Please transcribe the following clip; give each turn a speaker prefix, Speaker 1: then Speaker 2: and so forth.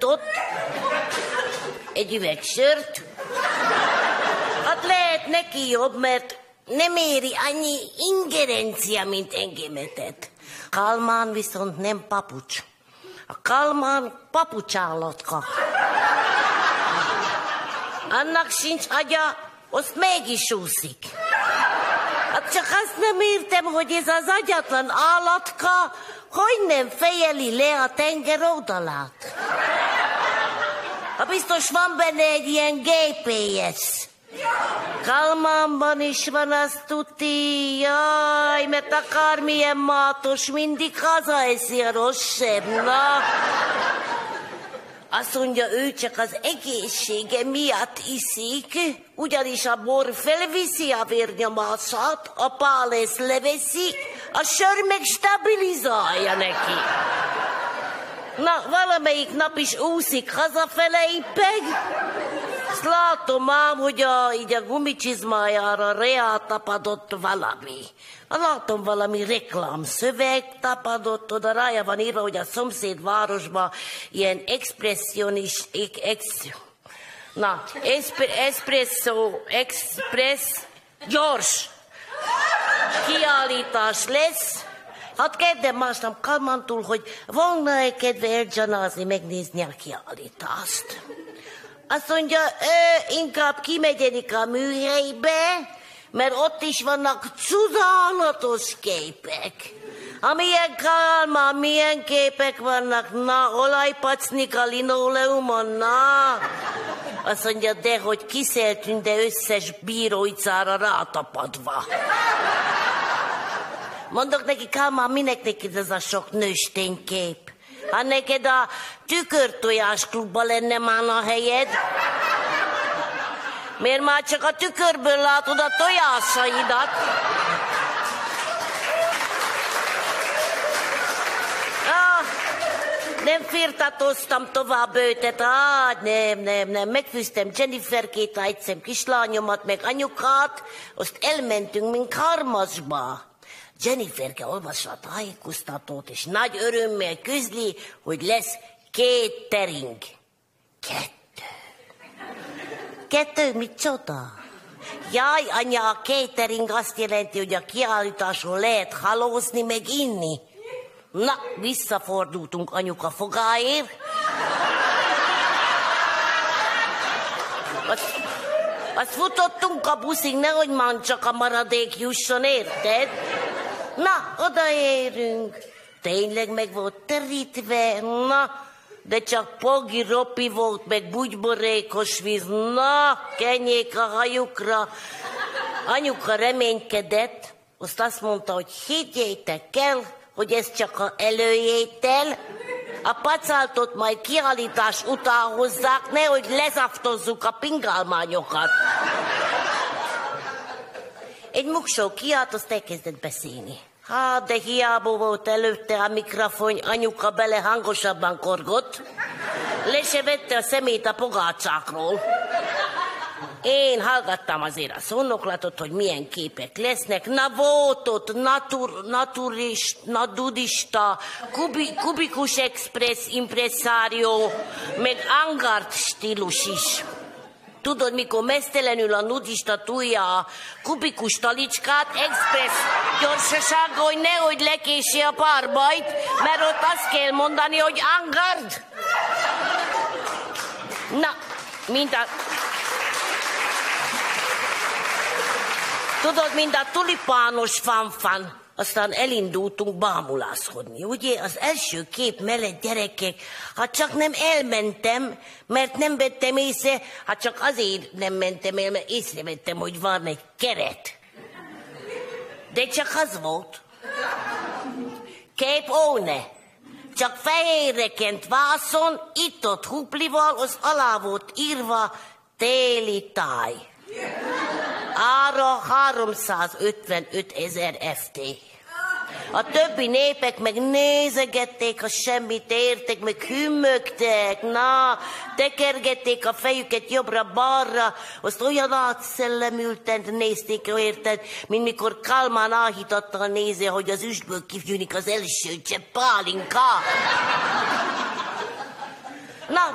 Speaker 1: ittott, egy üveg sört. Hát lehet neki jobb, mert nem éri annyi ingerencia, mint engemetet. Kálmán viszont nem papucs. A Kálmán papucsállatka. Annak sincs agya, azt mégis úszik. Hát csak azt nem értem, hogy ez az agyatlan állatka hogy nem fejeli le a tenger oldalát. Ha biztos van benne egy ilyen GPS. Kálmánban is van, azt tuti, jaj, mert akármilyen mátos mindig hazaeszi a rosszabb, na. Azt mondja, ő csak az egészsége miatt iszik, ugyanis a bor felviszi a vérnyomását, a pálesz leveszi, a sör meg stabilizálja neki. Na, valamelyik nap is úszik hazafele ippeg, azt látom ám, hogy így a gumicsizmájára rátapadott valami. Látom valami reklámszöveg tapadott, oda rája van írva, hogy a szomszéd városban ilyen gyors kiállítás lesz. Hát kérdem másnap Kálmántól, hogy volna-e kedve elgyanázni, megnézni a kiállítást. Azt mondja, inkább kimegyenik a műhelybe, mert ott is vannak csodálatos képek. Amilyen Kálmán, milyen képek vannak, na, olajpacnik a linoleumon, na. Azt mondja, de hogy kiszeltünk, de összes bíróicára rátapadva. Mondok neki, Kálmán, minek neked ez a sok nősténykép? Ha neked a tükörtojás klubba lenne már a helyed, miért már csak a tükörből látod a tojásaidat? Nem firtatoztam tovább őtet, nem, megfűztem Jenniferkét, egyszem kislányomat, meg anyukát, azt elmentünk, mint Karmazsba. Jenniferke olvassa a tájékoztatót, és nagy örömmel közli, hogy lesz catering. Kettő, micsoda? Jaj, anya, a catering azt jelenti, hogy a kiállításon lehet halózni, meg inni. Na, visszafordultunk anyuka fogáért. Azt futottunk a buszig, nehogy már csak a maradék jusson, érted? Na, odaérünk. Tényleg meg volt terítve, na, de csak pogi ropi volt, meg bugyborékos víz, na, kenyék a hajukra. Anyuka reménykedett, azt mondta, hogy higgyétek el, hogy ez csak a előétel, a pacáltot majd kiállítás után hozzák, nehogy lezaftozzuk a pingálmányokat. Egy muksó kiállt, azt elkezdett beszélni. Hát, de hiába volt előtte a mikrofon, anyuka bele hangosabban korgott, le se vette a szemét a pogácsákról. Én hallgattam azért a szónoklatot, hogy milyen képek lesznek. Na volt ott nudista, kubikus express impresszárió, meg angart stílus is. Tudod, mikor mesztelenül a nudista túlja a kubikus talicskát, express gyorsasággal, hogy nehogy lekési a párbajt, mert ott azt kell mondani, hogy angard. Na, Tudod, mint a tulipános fanfan. Aztán elindultunk bámuláskodni. Ugye, az első kép mellett, gyerekek, hát csak nem elmentem, mert nem vettem észre, hát csak azért nem mentem el, mert észrevettem, hogy van egy keret. De csak az volt. Kép óne. Csak fehérre kent vászon, itt-ott huplival, az alá volt írva téli táj. Ára 355 000 FT. A többi népek meg nézegették, ha semmit értek, meg hümmögtek, na, tekergették a fejüket jobbra-balra, azt olyan átszellemülten nézték, érted, mint mikor Kálmán áhítatta a néző, hogy az üstből kifűnik az első csepp pálinka. Na,